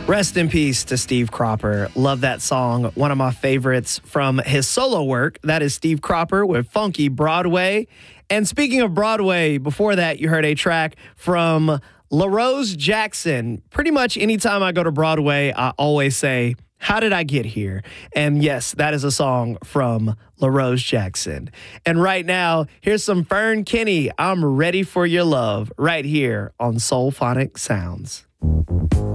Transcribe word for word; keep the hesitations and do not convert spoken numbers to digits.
Rest in peace to Steve Cropper. Love that song. One of my favorites from his solo work. That is Steve Cropper with Funky Broadway. And speaking of Broadway, before that, you heard a track from LaRose Jackson. Pretty much anytime I go to Broadway, I always say, how did I get here? And yes, that is a song from LaRose Jackson. And right now, here's some Fern Kinney. I'm ready for your love right here on Soulphonic Sounds.